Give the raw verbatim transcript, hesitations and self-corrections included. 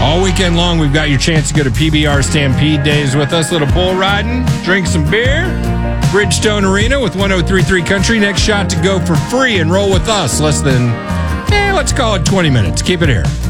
All weekend long, we've got your chance to go to P B R Stampede Days with us. Little bull riding, drink some beer. Bridgestone Arena with one oh three point three Country. Next shot to go for free and roll with us. Less than, eh, let's call it twenty minutes. Keep it here.